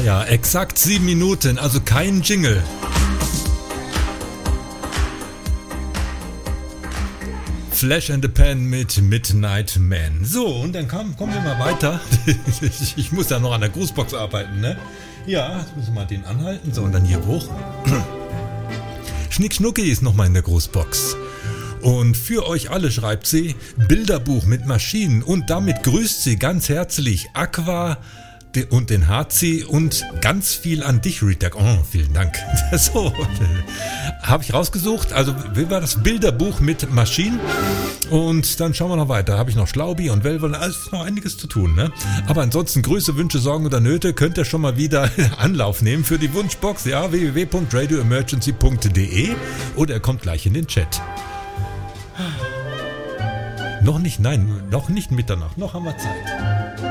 Ja, exakt 7 Minuten, also kein Jingle. Flash and the Pan mit Midnight Man. So, und dann kommen wir mal weiter. Ich muss ja noch an der Grußbox arbeiten, ne? Ja, jetzt müssen wir mal den anhalten. So, und dann hier hoch. Schnick Schnucki ist nochmal in der Grußbox. Und für euch alle schreibt sie Bilderbuch mit Maschinen. Und damit grüßt sie ganz herzlich Aqua und den Hazi und ganz viel an dich, Rita. Oh, vielen Dank. So, habe ich rausgesucht. Also, wie war das? Bilderbuch mit Maschinen. Und dann schauen wir noch weiter. Habe ich noch Schlaubi und Velvel. Also ist noch einiges zu tun, ne? Aber ansonsten Grüße, Wünsche, Sorgen oder Nöte könnt ihr schon mal wieder Anlauf nehmen für die Wunschbox. Ja, www.radioemergency.de oder ihr kommt gleich in den Chat. Noch nicht Mitternacht. Noch haben wir Zeit.